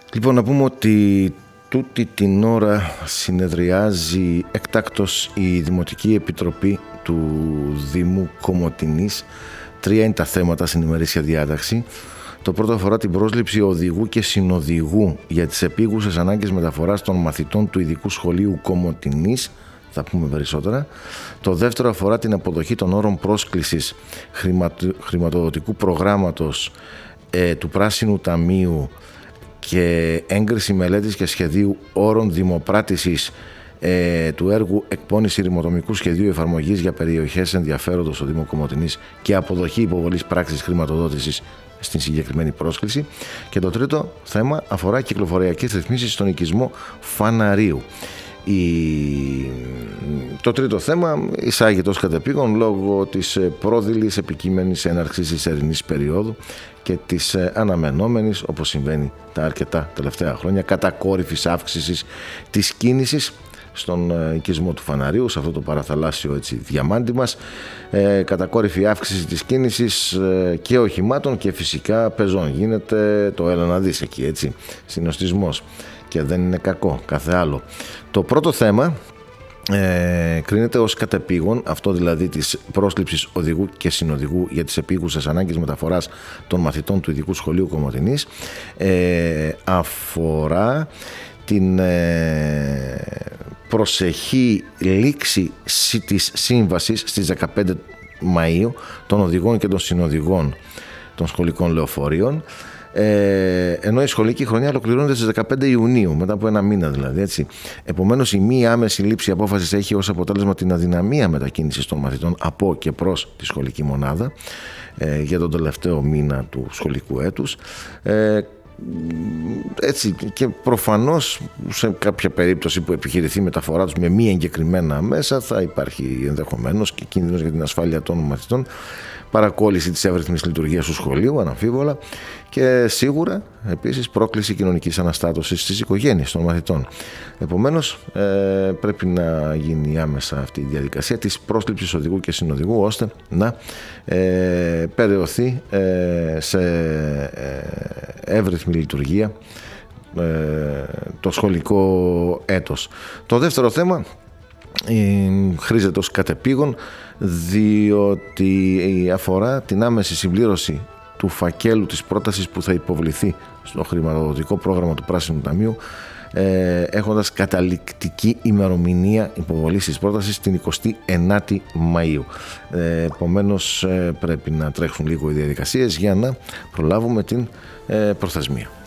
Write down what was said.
Λοιπόν, να πούμε ότι τούτη την ώρα συνεδριάζει εκτάκτως η Δημοτική Επιτροπή του Δήμου Κομοτηνής. 3 είναι τα θέματα στην ημερήσια διάταξη. Το πρώτο αφορά την πρόσληψη οδηγού και συνοδηγού για τις επίγουσες ανάγκες μεταφοράς των μαθητών του Ειδικού Σχολείου Κομοτηνής. Θα πούμε περισσότερα. Το δεύτερο αφορά την αποδοχή των όρων πρόσκλησης χρηματοδοτικού προγράμματος του Πράσινου Ταμείου και έγκριση μελέτης και σχεδίου όρων δημοπράτησης του έργου εκπόνηση ρημοτομικού σχεδίου εφαρμογής για περιοχές ενδιαφέροντος στο Δήμο Κομοτηνής και αποδοχή υποβολής πράξης χρηματοδότησης στην συγκεκριμένη πρόσκληση. Και το τρίτο θέμα αφορά κυκλοφοριακές ρυθμίσεις στον οικισμό Φαναρίου. Το τρίτο θέμα εισάγεται ως κατεπήγον λόγω της πρόδειλης επικείμενης έναρξης της ερηνής περίοδου και της αναμενόμενης, όπως συμβαίνει τα αρκετά τελευταία χρόνια, κατακόρυφης αύξησης της κίνησης στον οικισμό του Φαναρίου, σε αυτό το παραθαλάσσιο διαμάντι μας. Κατακόρυφη αύξηση της κίνησης και οχημάτων και φυσικά πεζών. Γίνεται το έλα να δεις εκεί, συνοστισμός, και δεν είναι κακό κάθε άλλο. Το πρώτο θέμα κρίνεται ως κατεπήγον, αυτό δηλαδή της πρόσληψης οδηγού και συνοδηγού για τις επίγουσες ανάγκες μεταφοράς των μαθητών του Ειδικού Σχολείου Κομοτηνής. Αφορά την προσεχή λήξη της σύμβασης στις 15 Μαΐου των οδηγών και των συνοδηγών των σχολικών λεωφορείων, ενώ η σχολική χρονιά ολοκληρώνεται στις 15 Ιουνίου, μετά από ένα μήνα δηλαδή, έτσι. Επομένως, η μη άμεση λήψη απόφασης έχει ως αποτέλεσμα την αδυναμία μετακίνησης των μαθητών από και προς τη σχολική μονάδα για τον τελευταίο μήνα του σχολικού έτους. Έτσι, και προφανώς σε κάποια περίπτωση που επιχειρηθεί μεταφορά τους με μη εγκεκριμένα μέσα, θα υπάρχει ενδεχομένως και κίνδυνος για την ασφάλεια των μαθητών, παρακόλληση της εύρυθμης λειτουργίας του σχολείου, αναμφίβολα, και σίγουρα επίσης πρόκληση κοινωνικής αναστάτωσης στις οικογένειες των μαθητών. Επομένως, πρέπει να γίνει άμεσα αυτή η διαδικασία της πρόσληψης οδηγού και συνοδηγού, ώστε να περαιωθεί σε εύρυθμη λειτουργία το σχολικό έτος. Το δεύτερο θέμα χρήζεται ως κατεπήγον, διότι αφορά την άμεση συμπλήρωση του φακέλου της πρότασης που θα υποβληθεί στο χρηματοδοτικό πρόγραμμα του Πράσινου Ταμείου, έχοντας καταληκτική ημερομηνία υποβολής της πρότασης την 29η Μαΐου. Επομένως, πρέπει να τρέχουν λίγο οι διαδικασίες για να προλάβουμε την προθεσμία.